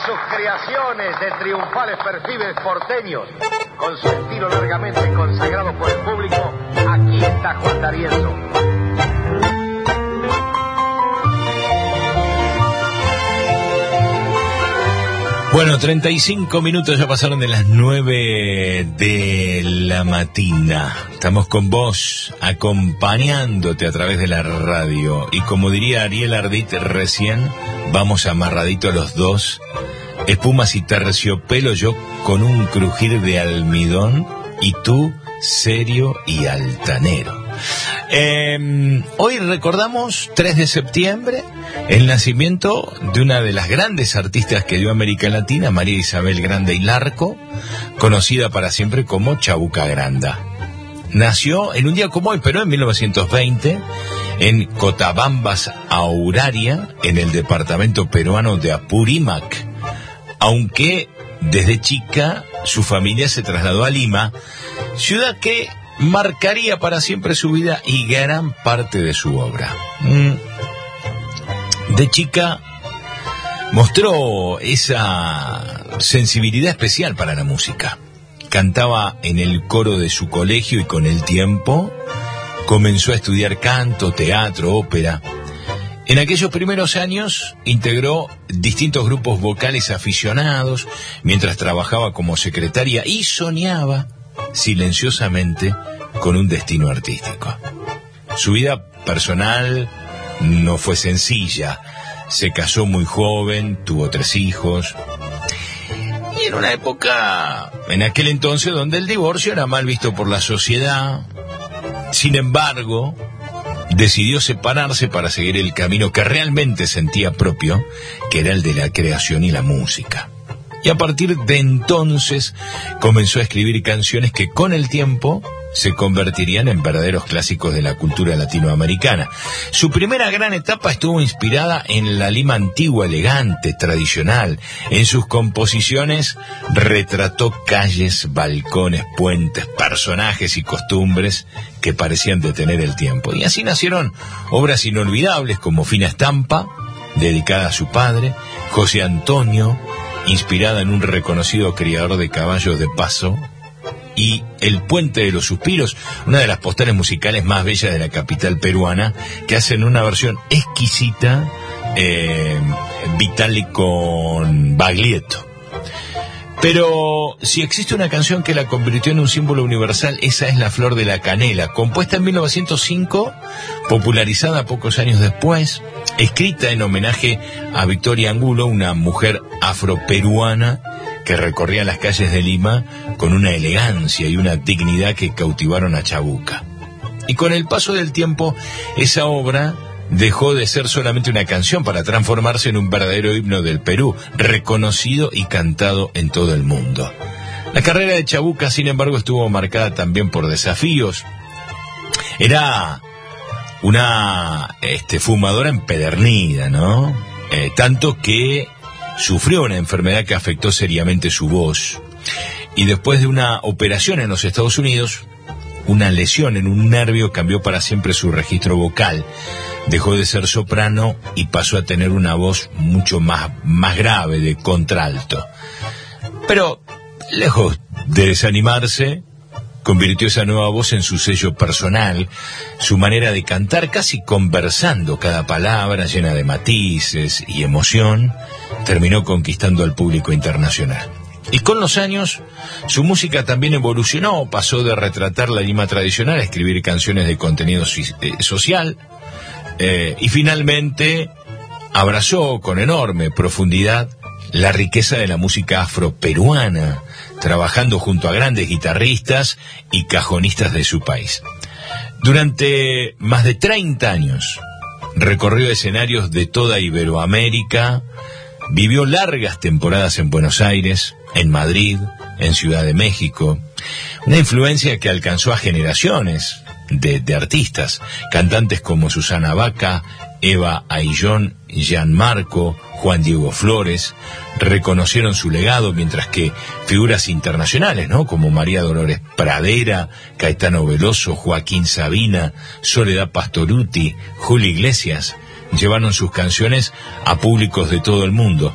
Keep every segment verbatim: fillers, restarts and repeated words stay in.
sus creaciones de triunfales perfiles porteños, con su estilo largamente consagrado por el público, aquí está Juan D'Arienzo. Bueno, treinta y cinco minutos ya pasaron de las nueve de la mañana. Estamos con vos, acompañándote a través de la radio. Y como diría Ariel Ardit recién, vamos amarraditos los dos. Espumas y terciopelo, yo con un crujir de almidón y tú serio y altanero. Eh, hoy recordamos, tres de septiembre, el nacimiento de una de las grandes artistas que dio América Latina, María Isabel Granda y Larco, conocida para siempre como Chabuca Granda. Nació en un día como hoy, pero en mil novecientos veinte, en Cotabambas, Auraria, en el departamento peruano de Apurímac, aunque desde chica su familia se trasladó a Lima, ciudad que marcaría para siempre su vida y gran parte de su obra. De chica mostró esa sensibilidad especial para la música. Cantaba en el coro de su colegio y con el tiempo comenzó a estudiar canto, teatro, ópera. En aquellos primeros años integró distintos grupos vocales aficionados mientras trabajaba como secretaria y soñaba silenciosamente con un destino artístico. Su vida personal no fue sencilla. Se casó muy joven, tuvo tres hijos. Y en una época, en aquel entonces, donde el divorcio era mal visto por la sociedad. Sin embargo, decidió separarse para seguir el camino que realmente sentía propio, que era el de la creación y la música. Y a partir de entonces comenzó a escribir canciones que con el tiempo se convertirían en verdaderos clásicos de la cultura latinoamericana. Su primera gran etapa estuvo inspirada en la Lima antigua, elegante, tradicional. En sus composiciones retrató calles, balcones, puentes, personajes y costumbres que parecían detener el tiempo. Y así nacieron obras inolvidables como Fina Estampa, dedicada a su padre, José Antonio, inspirada en un reconocido criador de caballos de Paso, y El Puente de los Suspiros, una de las postales musicales más bellas de la capital peruana, que hacen una versión exquisita, eh, Vitali con Baglietto. Pero si existe una canción que la convirtió en un símbolo universal, esa es La Flor de la Canela, compuesta en mil novecientos cinco, popularizada pocos años después, escrita en homenaje a Victoria Angulo, una mujer afroperuana que recorría las calles de Lima con una elegancia y una dignidad que cautivaron a Chabuca. Y con el paso del tiempo, esa obra dejó de ser solamente una canción para transformarse en un verdadero himno del Perú, reconocido y cantado en todo el mundo. La carrera de Chabuca, sin embargo, estuvo marcada también por desafíos. Era una este, fumadora empedernida, ¿no? Eh, tanto que sufrió una enfermedad que afectó seriamente su voz. Y después de una operación en los Estados Unidos, una lesión en un nervio cambió para siempre su registro vocal. Dejó de ser soprano y pasó a tener una voz mucho más, más grave, de contralto. Pero, lejos de desanimarse, convirtió esa nueva voz en su sello personal, su manera de cantar, casi conversando cada palabra, llena de matices y emoción, terminó conquistando al público internacional. Y con los años, su música también evolucionó, pasó de retratar la Lima tradicional a escribir canciones de contenido social, eh, y finalmente abrazó con enorme profundidad la riqueza de la música afroperuana, trabajando junto a grandes guitarristas y cajonistas de su país. Durante más de treinta años, recorrió escenarios de toda Iberoamérica, vivió largas temporadas en Buenos Aires, en Madrid, en Ciudad de México, una influencia que alcanzó a generaciones de, de artistas, cantantes como Susana Baca, Eva Aillón, Gianmarco, Juan Diego Flores, reconocieron su legado, mientras que figuras internacionales, ¿no?, como María Dolores Pradera, Caetano Veloso, Joaquín Sabina, Soledad Pastorutti, Julio Iglesias, llevaron sus canciones a públicos de todo el mundo.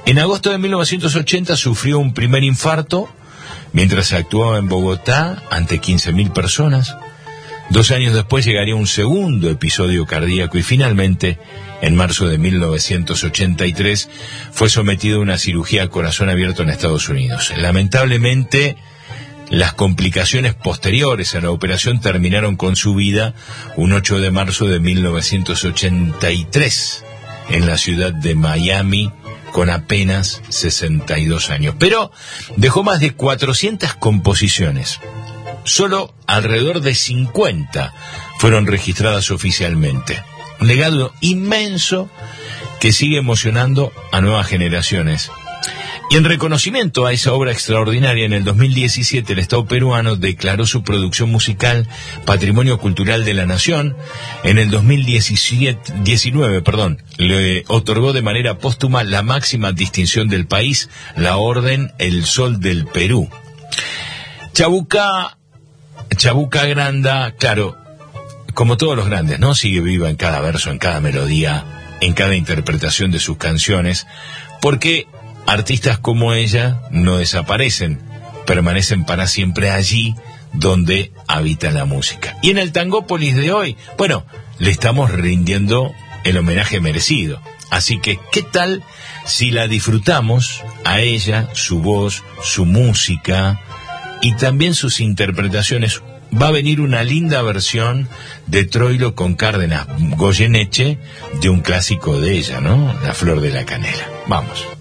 En agosto de mil novecientos ochenta sufrió un primer infarto mientras actuaba en Bogotá ante quince mil personas. Dos años después llegaría un segundo episodio cardíaco y finalmente, en marzo de mil novecientos ochenta y tres, fue sometido a una cirugía a corazón abierto en Estados Unidos. Lamentablemente, las complicaciones posteriores a la operación terminaron con su vida un ocho de marzo de mil novecientos ochenta y tres en la ciudad de Miami, con apenas sesenta y dos años. Pero dejó más de cuatrocientas composiciones. Solo alrededor de cincuenta fueron registradas oficialmente. Un legado inmenso que sigue emocionando a nuevas generaciones. Y en reconocimiento a esa obra extraordinaria, en el dos mil diecisiete el Estado peruano declaró su producción musical Patrimonio Cultural de la Nación. En el dos mil diecinueve, perdón, le otorgó de manera póstuma la máxima distinción del país, la Orden El Sol del Perú. Chabuca, Chabuca Granda, claro, como todos los grandes, ¿no? Sigue viva en cada verso, en cada melodía, en cada interpretación de sus canciones, porque artistas como ella no desaparecen, permanecen para siempre allí donde habita la música. Y en el Tangópolis de hoy, bueno, le estamos rindiendo el homenaje merecido. Así que, ¿qué tal si la disfrutamos a ella, su voz, su música y también sus interpretaciones? Va a venir una linda versión de Troilo con Cárdenas Goyeneche de un clásico de ella, ¿no? La Flor de la Canela. Vamos.